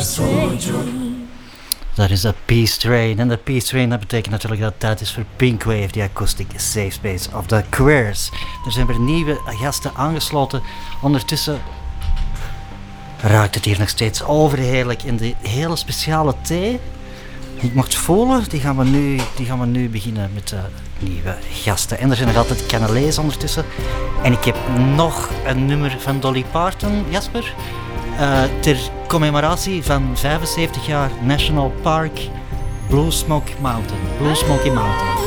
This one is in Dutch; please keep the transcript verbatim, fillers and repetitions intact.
Dat is de Peace Train. En de Peace Train, dat betekent natuurlijk dat het tijd is voor Pinkwave, die acoustic safe space of the Queers. Er zijn weer nieuwe gasten aangesloten. Ondertussen raakt het hier nog steeds overheerlijk in de hele speciale thee. Ik mocht voelen, die gaan we nu, die gaan we nu beginnen met de nieuwe gasten. En er zijn nog altijd Canalees ondertussen. En ik heb nog een nummer van Dolly Parton, Jasper. Uh, ter commemoratie van vijfenzeventig jaar National Park Blue Smoke Mountain. Blue Smoky Mountain.